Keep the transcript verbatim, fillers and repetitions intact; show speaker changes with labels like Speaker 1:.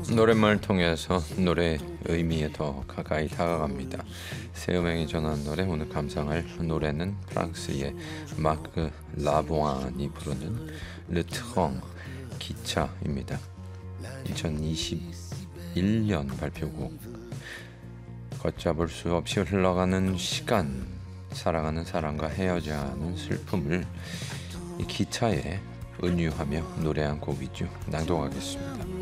Speaker 1: 노랫말을 통해서 노래의 의미에 더 가까이 다가갑니다. 새 음악이 전하는 노래, 오늘 감상할 노래는 프랑스의 마크 라보안이 부르는 Le Train, 기차입니다. 이천이십일 년 발표곡. 걷잡을 수 없이 흘러가는 시간, 사랑하는 사람과 헤어져야 하는 슬픔을 이 기차에 은유하며 노래한 곡이죠. 낭독하겠습니다.